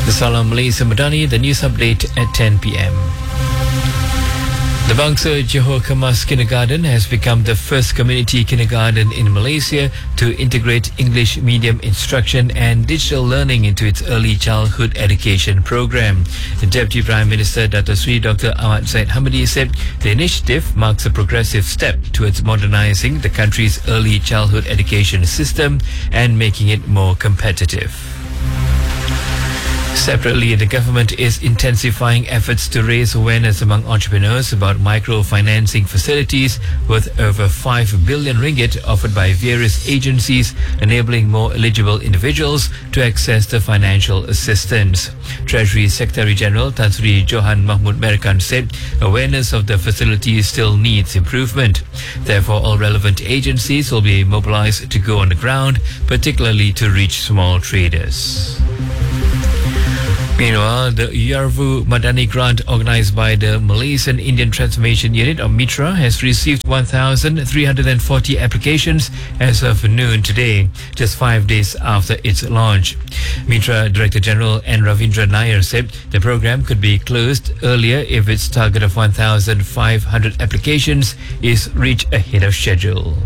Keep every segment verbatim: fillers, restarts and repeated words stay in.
The Salam Malaysia Madani, the news update at ten p.m. The Bangsa Johor Kemas Kindergarten has become the first community kindergarten in Malaysia to integrate English medium instruction and digital learning into its early childhood education program. The Deputy Prime Minister Dato Sri Doctor Ahmad Zahid Hamidi said the initiative marks a progressive step towards modernising the country's early childhood education system and making it more competitive. Separately, the government is intensifying efforts to raise awareness among entrepreneurs about microfinancing facilities worth over five billion ringgit offered by various agencies, enabling more eligible individuals to access the financial assistance. Treasury Secretary General Tan Sri Johan Mahmud Merakan said awareness of the facility still needs improvement. Therefore, all relevant agencies will be mobilized to go on the ground, particularly to reach small traders. Meanwhile, the Yarvu Madani grant organised by the Malaysian Indian Transformation Unit of Mitra has received one thousand three hundred forty applications as of noon today, just five days after its launch. Mitra Director General N. Ravindra Nair said the program could be closed earlier if its target of one thousand five hundred applications is reached ahead of schedule.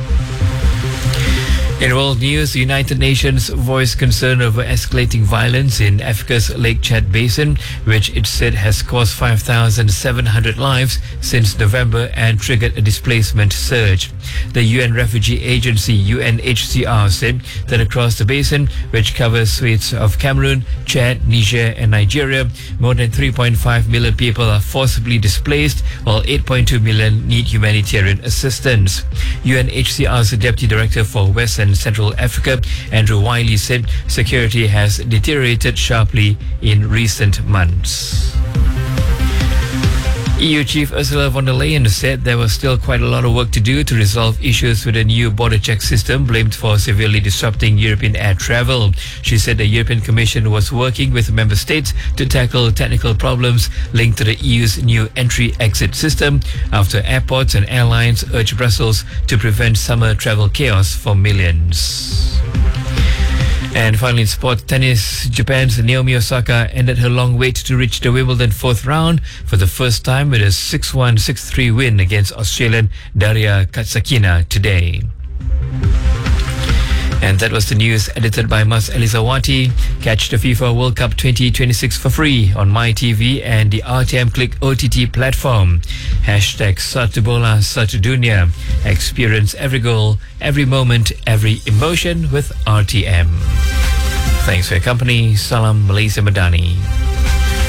In world news, the United Nations voiced concern over escalating violence in Africa's Lake Chad Basin, which it said has cost five thousand seven hundred lives since November and triggered a displacement surge. The U N Refugee Agency U N H C R said that across the basin, which covers swathes of Cameroon, Chad, Niger and Nigeria, more than three point five million people are forcibly displaced, while eight point two million need humanitarian assistance. U N H C R's Deputy Director for West and Central Africa, Andrew Wiley, said security has deteriorated sharply in recent months. E U Chief Ursula von der Leyen said there was still quite a lot of work to do to resolve issues with the new border check system blamed for severely disrupting European air travel. She said the European Commission was working with member states to tackle technical problems linked to the E U's new entry-exit system after airports and airlines urged Brussels to prevent summer travel chaos for millions. And finally in sport tennis, Japan's Naomi Osaka ended her long wait to reach the Wimbledon fourth round for the first time with a six one, six three win against Australian Daria Katsakina today. And that was the news edited by Mas Elizawati. Catch the FIFA World Cup twenty twenty-six for free on MyTV and the R T M Click O T T platform. Hashtag Satu Bola Satu Dunia. Experience every goal, every moment, every emotion with R T M. Thanks for your company. Salam Malaysia Madani.